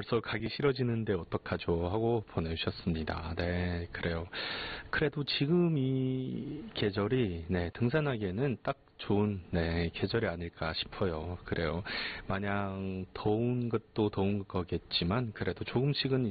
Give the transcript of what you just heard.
벌써 가기 싫어지는데 어떡하죠? 하고 보내주셨습니다. 네, 그래요. 그래도 지금 이 계절이, 네, 등산하기에는 딱 좋은, 네, 계절이 아닐까 싶어요. 그래요. 마냥 더운 것도 더운 거겠지만, 그래도 조금씩은